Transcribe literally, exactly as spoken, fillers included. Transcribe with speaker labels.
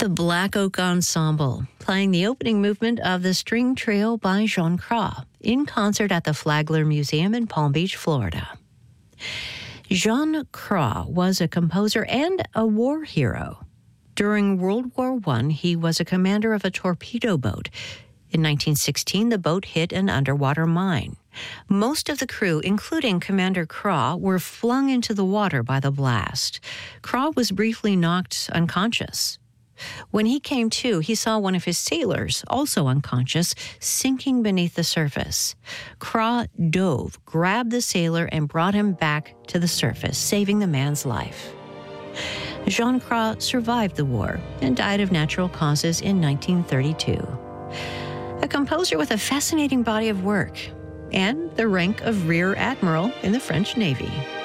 Speaker 1: The Black Oak Ensemble, playing the opening movement of the String Trio by Jean Cras, in concert at the Flagler Museum in Palm Beach, Florida. Jean Cras was a composer and a war hero. During World War One, he was a commander of a torpedo boat. In nineteen sixteen, the boat hit an underwater mine. Most of the crew, including Commander Cras, were flung into the water by the blast. Cras was briefly knocked unconscious. When he came to, he saw one of his sailors, also unconscious, sinking beneath the surface. Cras dove, grabbed the sailor, and brought him back to the surface, saving the man's life. Jean Cras survived the war and died of natural causes in nineteen thirty-two. A composer with a fascinating body of work and the rank of Rear Admiral in the French Navy.